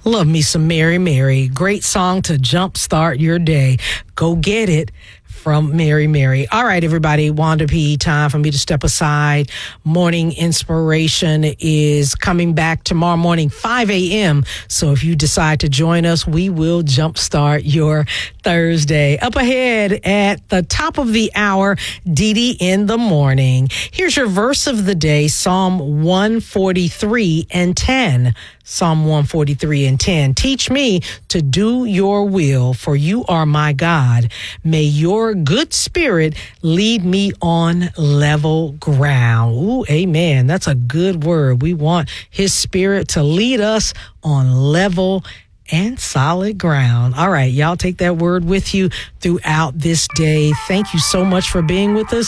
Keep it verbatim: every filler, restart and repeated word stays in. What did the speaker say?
Love me some Mary Mary. Great song to jumpstart your day. Go get it from Mary Mary. All right, everybody. Wanda P. Time for me to step aside. Morning Inspiration is coming back tomorrow morning, five a.m. So if you decide to join us, we will jumpstart your Thursday. Up ahead at the top of the hour, Dee Dee in the morning. Here's your verse of the day, Psalm one forty-three and ten. Psalm one forty-three and ten. Teach me to do your will, for you are my God. May your good spirit lead me on level ground. Ooh, amen. That's a good word. We want his spirit to lead us on level and solid ground. All right, y'all take that word with you throughout this day. Thank you so much for being with us.